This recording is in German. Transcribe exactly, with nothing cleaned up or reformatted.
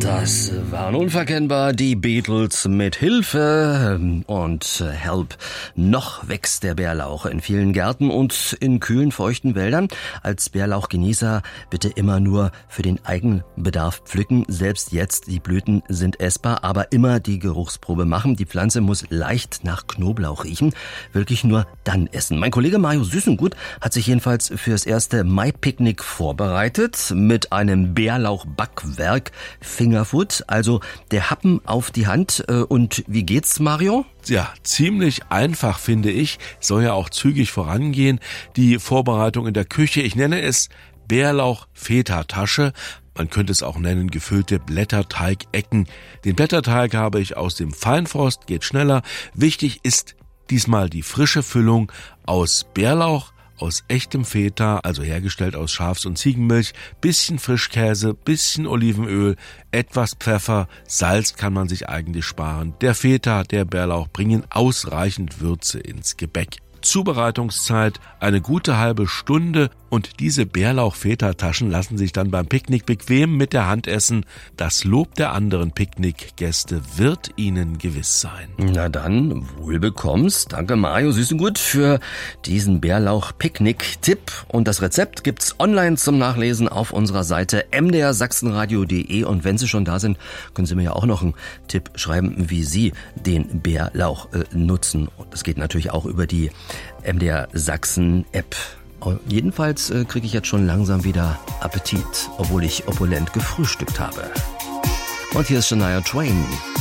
Das waren unverkennbar die Beatles mit Hilfe und Help. Noch wächst der Bärlauch in vielen Gärten und in kühlen, feuchten Wäldern. Als Bärlauchgenießer bitte immer nur für den Eigenbedarf pflücken. Selbst jetzt, die Blüten sind essbar, aber immer die Geruchsprobe machen. Die Pflanze muss leicht nach Knoblauch riechen. Wirklich nur dann essen. Mein Kollege Mario Süßengut hat sich jedenfalls fürs erste Mai-Picknick vorbereitet mit einem Bärlauchbackwerk Fingerfood, also der Happen auf die Hand. Und wie geht's, Mario? Ja, ziemlich einfach, finde ich. Soll ja auch zügig vorangehen. Die Vorbereitung in der Küche, ich nenne es Bärlauch-Feta-Tasche. Man könnte es auch nennen, gefüllte Blätterteigecken. Den Blätterteig habe ich aus dem Feinfrost, geht schneller. Wichtig ist diesmal die frische Füllung aus Bärlauch, aus echtem Feta, also hergestellt aus Schafs- und Ziegenmilch, bisschen Frischkäse, bisschen Olivenöl, etwas Pfeffer, Salz kann man sich eigentlich sparen. Der Feta, der Bärlauch bringen ausreichend Würze ins Gebäck. Zubereitungszeit eine gute halbe Stunde und diese Bärlauch-Feta-Taschen lassen sich dann beim Picknick bequem mit der Hand essen. Das Lob der anderen Picknickgäste wird Ihnen gewiss sein. Na dann, wohl bekommst. Danke Mario Süßengut für diesen Bärlauch-Picknick-Tipp. Und das Rezept gibt's online zum Nachlesen auf unserer Seite m d r sachsenradio punkt d e. Und wenn Sie schon da sind, können Sie mir ja auch noch einen Tipp schreiben, wie Sie den Bärlauch äh, nutzen. Und das geht natürlich auch über die M D R Sachsen App. Jedenfalls äh, kriege ich jetzt schon langsam wieder Appetit, obwohl ich opulent gefrühstückt habe. Und hier ist Shania Twain.